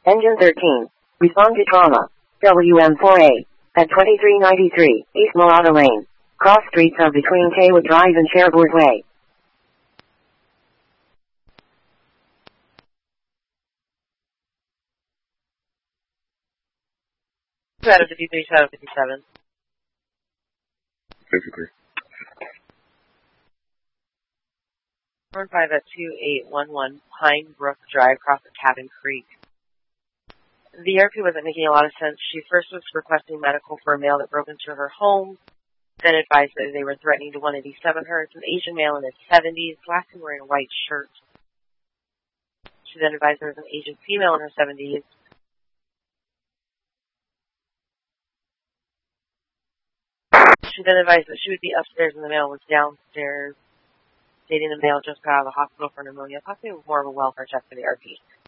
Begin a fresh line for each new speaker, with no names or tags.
Engine 13. Respond to trauma. WM4A. At 2393 East Murata Lane. Cross streets are between Kaywood Drive and Cherbourg Way.
Shadow 53, Shadow 57.
Physically.
5 at 2811 Pine Brook Drive, across the Cabin Creek. The RP wasn't making a lot of sense. She first was requesting medical for a male that broke into her home, then advised that they were threatening to 187 her. It's an Asian male in his 70s, last seen wearing a white shirt. She then advised there was an Asian female in her 70s. She then advised that she would be upstairs and the male was downstairs, stating the male just got out of the hospital for pneumonia, possibly more of a welfare check for the RP.